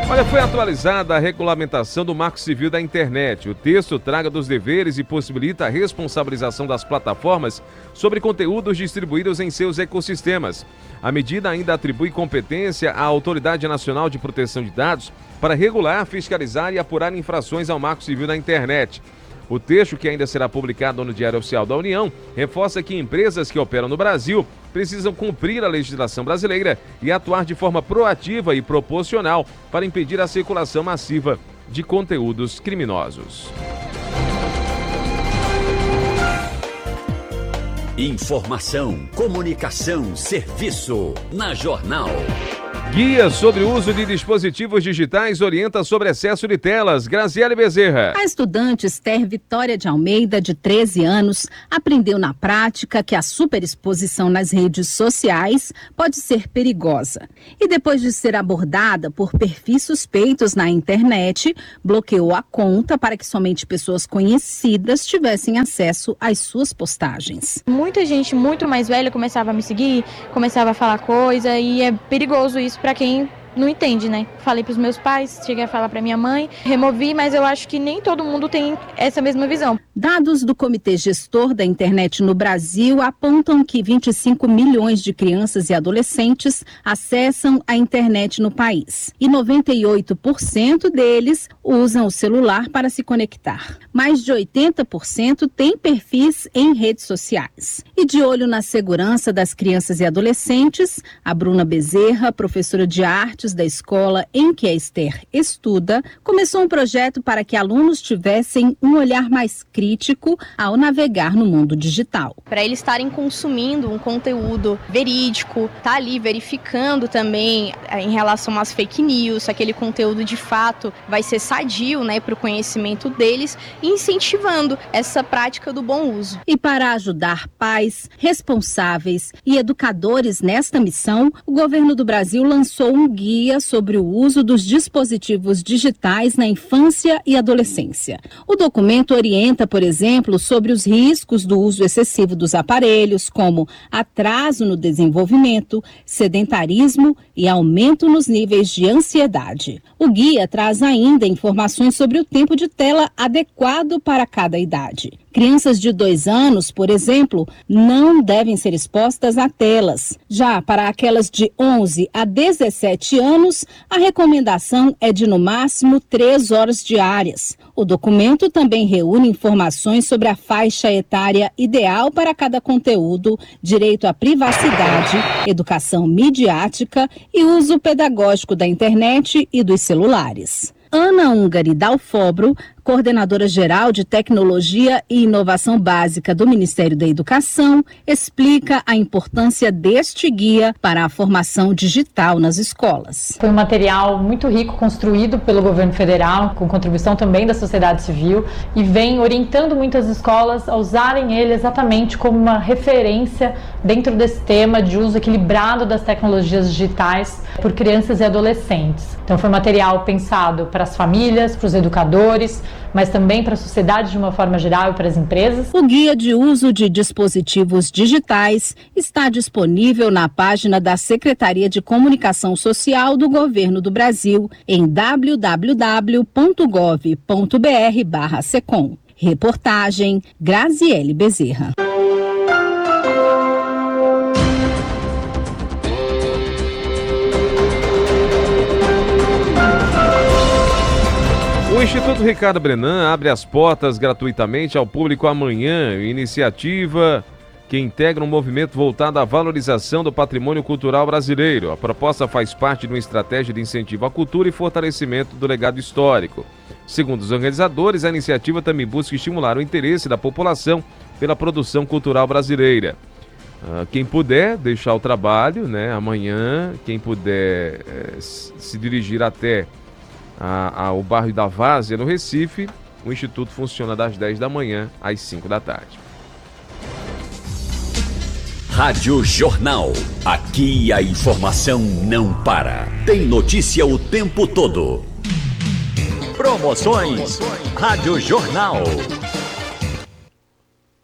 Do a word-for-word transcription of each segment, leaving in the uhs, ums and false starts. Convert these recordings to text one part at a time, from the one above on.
Olha, foi atualizada a regulamentação do Marco Civil da Internet. O texto traga dos deveres e possibilita a responsabilização das plataformas sobre conteúdos distribuídos em seus ecossistemas. A medida ainda atribui competência à Autoridade Nacional de Proteção de Dados para regular, fiscalizar e apurar infrações ao Marco Civil da Internet. O texto, que ainda será publicado no Diário Oficial da União, reforça que empresas que operam no Brasil precisam cumprir a legislação brasileira e atuar de forma proativa e proporcional para impedir a circulação massiva de conteúdos criminosos. Informação, comunicação, serviço. Na Jornal. Guia sobre o uso de dispositivos digitais orienta sobre excesso de telas. Graziele Bezerra. A estudante Esther Vitória de Almeida, de treze anos, aprendeu na prática que a superexposição nas redes sociais pode ser perigosa. E depois de ser abordada por perfis suspeitos na internet, bloqueou a conta para que somente pessoas conhecidas tivessem acesso às suas postagens. Muita gente muito mais velha começava a me seguir, começava a falar coisa e é perigoso isso para quem não entende, né? Falei para os meus pais, cheguei a falar para minha mãe, removi, mas eu acho que nem todo mundo tem essa mesma visão. Dados do Comitê Gestor da Internet no Brasil apontam que vinte e cinco milhões de crianças e adolescentes acessam a internet no país. E noventa e oito por cento deles usam o celular para se conectar. Mais de oitenta por cento têm perfis em redes sociais. E de olho na segurança das crianças e adolescentes, a Bruna Bezerra, professora de arte da escola em que a Esther estuda, começou um projeto para que alunos tivessem um olhar mais crítico ao navegar no mundo digital. Para eles estarem consumindo um conteúdo verídico, tá ali verificando também em relação às fake news, aquele conteúdo de fato vai ser sadio, né, para o conhecimento deles e incentivando essa prática do bom uso. E para ajudar pais, responsáveis e educadores nesta missão, o governo do Brasil lançou um guia sobre o uso dos dispositivos digitais na infância e adolescência. O documento orienta, por exemplo, sobre os riscos do uso excessivo dos aparelhos, como atraso no desenvolvimento, sedentarismo e aumento nos níveis de ansiedade. O guia traz ainda informações sobre o tempo de tela adequado para cada idade. Crianças de dois anos, por exemplo, não devem ser expostas a telas. Já para aquelas de onze a dezessete anos, a recomendação é de no máximo três horas diárias. O documento também reúne informações sobre a faixa etária ideal para cada conteúdo, direito à privacidade, educação midiática e uso pedagógico da internet e dos celulares. Ana Ungari Dalfobro, coordenadora geral de Tecnologia e Inovação Básica do Ministério da Educação, explica a importância deste guia para a formação digital nas escolas. Foi um material muito rico construído pelo governo federal, com contribuição também da sociedade civil, e vem orientando muitas escolas a usarem ele exatamente como uma referência dentro desse tema de uso equilibrado das tecnologias digitais por crianças e adolescentes. Então foi um material pensado para as famílias, para os educadores, mas também para a sociedade de uma forma geral e para as empresas. O guia de uso de dispositivos digitais está disponível na página da Secretaria de Comunicação Social do Governo do Brasil em w w w ponto gov ponto b r barra secom. Reportagem Graziele Bezerra. O Instituto Ricardo Brenan abre as portas gratuitamente ao público amanhã, iniciativa que integra um movimento voltado à valorização do patrimônio cultural brasileiro. A proposta faz parte de uma estratégia de incentivo à cultura e fortalecimento do legado histórico. Segundo os organizadores, a iniciativa também busca estimular o interesse da população pela produção cultural brasileira. Uh, quem puder deixar o trabalho, né, amanhã, quem puder eh, se dirigir até A, a, o bairro da Várzea, no Recife, o Instituto funciona das dez da manhã às cinco da tarde. Rádio Jornal. Aqui a informação não para. Tem notícia o tempo todo. Promoções. Rádio Jornal.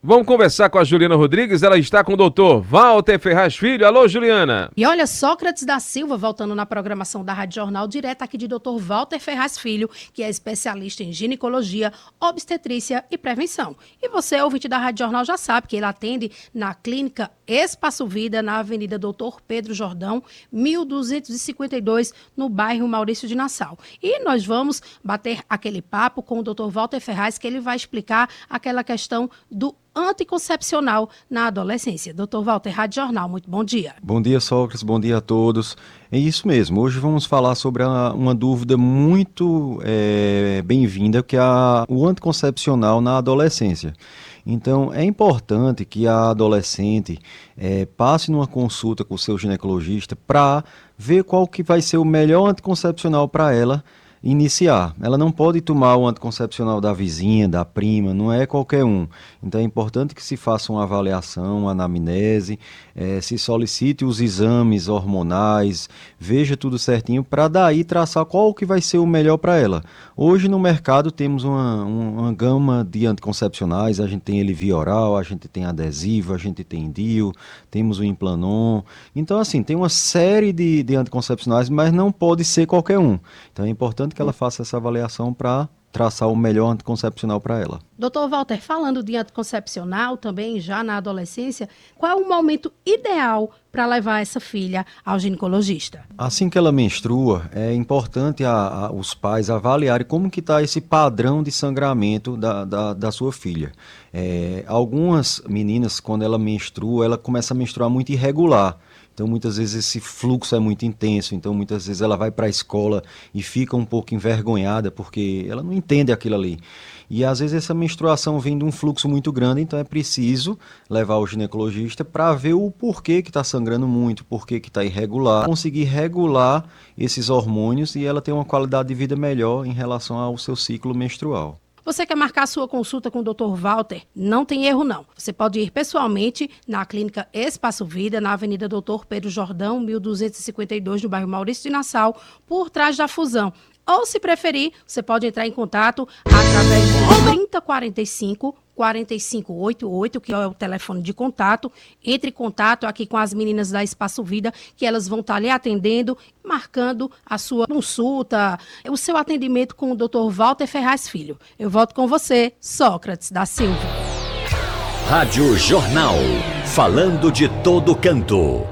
Vamos conversar com a Juliana Rodrigues, ela está com o doutor Walter Ferraz Filho. Alô, Juliana. E olha, Sócrates da Silva, voltando na programação da Rádio Jornal, direto aqui de doutor Walter Ferraz Filho, que é especialista em ginecologia, obstetrícia e prevenção. E você, ouvinte da Rádio Jornal, já sabe que ele atende na clínica Espaço Vida, na Avenida doutor Pedro Jordão, mil duzentos e cinquenta e dois, no bairro Maurício de Nassau. E nós vamos bater aquele papo com o doutor Walter Ferraz, que ele vai explicar aquela questão do anticoncepcional na adolescência. doutor Walter, Rádio Jornal, muito bom dia. Bom dia, Sócrates, bom dia a todos. É isso mesmo, hoje vamos falar sobre a, uma dúvida muito é, bem-vinda, que é a, o anticoncepcional na adolescência. Então, é importante que a adolescente é, passe numa consulta com o seu ginecologista para ver qual que vai ser o melhor anticoncepcional para ela iniciar. Ela não pode tomar o anticoncepcional da vizinha, da prima, não é qualquer um. Então é importante que se faça uma avaliação, uma anamnese, é, se solicite os exames hormonais, veja tudo certinho para daí traçar qual que vai ser o melhor para ela. Hoje no mercado temos uma, uma gama de anticoncepcionais, a gente tem ele via oral, a gente tem adesivo, a gente tem D I U, temos o Implanon. Então assim, tem uma série de, de anticoncepcionais, mas não pode ser qualquer um. Então é importante que ela faça essa avaliação para traçar o melhor anticoncepcional para ela. doutor Walter, falando de anticoncepcional também já na adolescência, qual é o momento ideal para levar essa filha ao ginecologista? Assim que ela menstrua, é importante a, a, os pais avaliarem como que está esse padrão de sangramento da, da, da sua filha. É, algumas meninas, quando ela menstrua, ela começa a menstruar muito irregular. Então, muitas vezes esse fluxo é muito intenso, então muitas vezes ela vai para a escola e fica um pouco envergonhada porque ela não entende aquilo ali. E às vezes essa menstruação vem de um fluxo muito grande, então é preciso levar o ginecologista para ver o porquê que está sangrando muito, porquê que está irregular, conseguir regular esses hormônios e ela ter uma qualidade de vida melhor em relação ao seu ciclo menstrual. Você quer marcar sua consulta com o doutor Walter? Não tem erro, não. Você pode ir pessoalmente na clínica Espaço Vida, na Avenida doutor Pedro Jordão, mil duzentos e cinquenta e dois, no bairro Maurício de Nassau, por trás da Fusão. Ou, se preferir, você pode entrar em contato através do trinta quarenta e cinco, quarenta e cinco oitenta e oito, que é o telefone de contato. Entre em contato aqui com as meninas da Espaço Vida, que elas vão estar lhe atendendo, marcando a sua consulta, o seu atendimento com o doutor Walter Ferraz Filho. Eu volto com você, Sócrates da Silva. Rádio Jornal, falando de todo canto.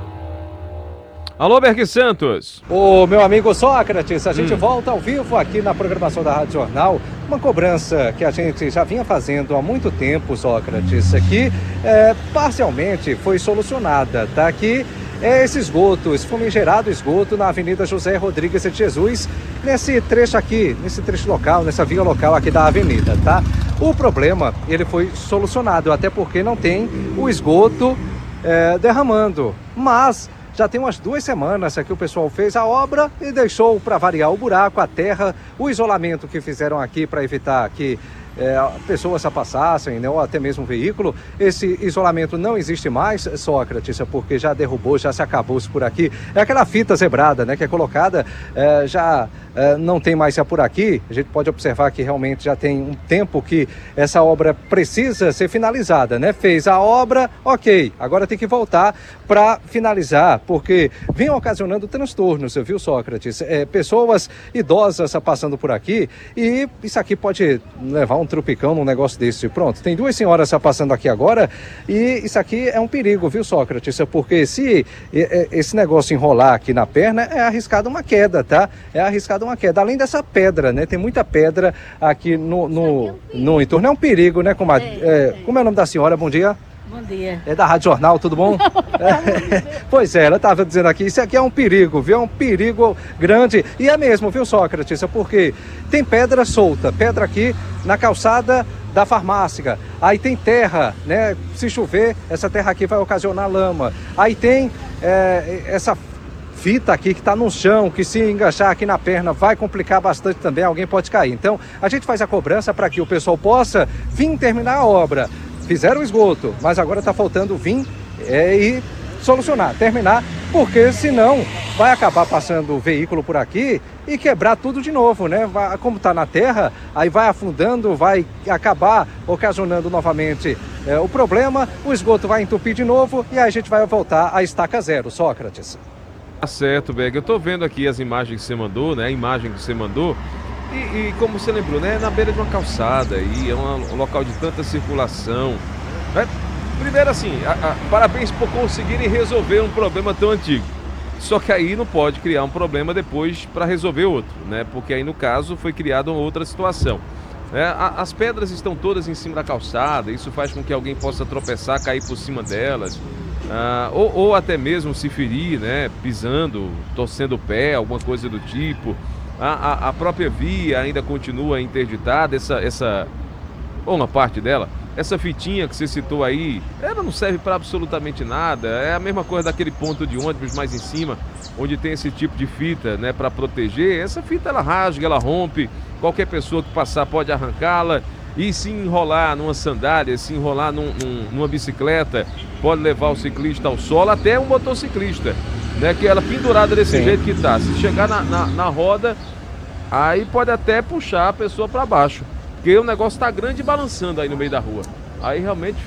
Alô, Berg Santos. Ô, meu amigo Sócrates, a gente hum. volta ao vivo aqui na programação da Rádio Jornal. Uma cobrança que a gente já vinha fazendo há muito tempo, Sócrates, aqui é, parcialmente foi solucionada, tá? Que é esse esgoto, esse famigerado esgoto na Avenida José Rodrigues de Jesus, nesse trecho aqui, nesse trecho local, nessa via local aqui da avenida, tá? O problema, ele foi solucionado, até porque não tem o esgoto é, derramando, mas já tem umas duas semanas que o pessoal fez a obra e deixou para variar o buraco, a terra, o isolamento que fizeram aqui para evitar que é, pessoas passassem, né, ou até mesmo veículo. Esse isolamento não existe mais, Sócrates, porque já derrubou, já se acabou por aqui. É aquela fita zebrada, né, que é colocada, é, já é, não tem mais por aqui. A gente pode observar que realmente já tem um tempo que essa obra precisa ser finalizada, né? Fez a obra, ok, agora tem que voltar para finalizar, porque vem ocasionando transtornos, viu, Sócrates? É, pessoas idosas passando por aqui e isso aqui pode levar um trupicão num negócio desse. Pronto, tem duas senhoras passando aqui agora e isso aqui é um perigo, viu, Sócrates? Porque se esse negócio enrolar aqui na perna, é arriscado uma queda, tá? É arriscado uma queda. Além dessa pedra, né? Tem muita pedra aqui no, no, no entorno. É um perigo, né, comadre? É, como é o nome da senhora? Bom dia. Bom dia. É da Rádio Jornal, tudo bom? É, pois é, ela estava dizendo aqui, isso aqui é um perigo, viu? É um perigo grande. E é mesmo, viu, Sócrates? Porque tem pedra solta, pedra aqui na calçada da farmácia. Aí tem terra, né? Se chover, essa terra aqui vai ocasionar lama. Aí tem é, essa fita aqui que está no chão, que se enganchar aqui na perna vai complicar bastante também, alguém pode cair. Então, a gente faz a cobrança para que o pessoal possa vir terminar a obra. Fizeram o esgoto, mas agora está faltando vir é, e solucionar, terminar porque senão vai acabar passando o veículo por aqui e quebrar tudo de novo, né? Vai, como está na terra, aí vai afundando, vai acabar ocasionando novamente é, o problema, o esgoto vai entupir de novo e aí a gente vai voltar à estaca zero, Sócrates. Tá certo, Berg. Eu tô vendo aqui as imagens que você mandou, né? A imagem que você mandou. E, e como você lembrou, né? Na beira de uma calçada aí, é uma, um local de tanta circulação. Né? Primeiro assim, a, a, parabéns por conseguirem resolver um problema tão antigo. Só que aí não pode criar um problema depois para resolver outro, né? Porque aí no caso foi criada uma outra situação. É, a, as pedras estão todas em cima da calçada, isso faz com que alguém possa tropeçar, cair por cima delas. Ah, ou, ou até mesmo se ferir, né, pisando, torcendo o pé, alguma coisa do tipo. A, a, a própria via ainda continua interditada, essa, essa, ou uma parte dela. Essa fitinha que você citou aí, ela não serve para absolutamente nada. É a mesma coisa daquele ponto de ônibus mais em cima, onde tem esse tipo de fita, né, para proteger. Essa fita ela rasga, ela rompe. Qualquer pessoa que passar pode arrancá-la. E se enrolar numa sandália, se enrolar num, num, numa bicicleta, pode levar o ciclista ao solo, até um motociclista, né? Que ela pendurada desse Sim. jeito que tá. Se chegar na, na, na roda, aí pode até puxar a pessoa para baixo. Porque o negócio tá grande e balançando aí no meio da rua. Aí realmente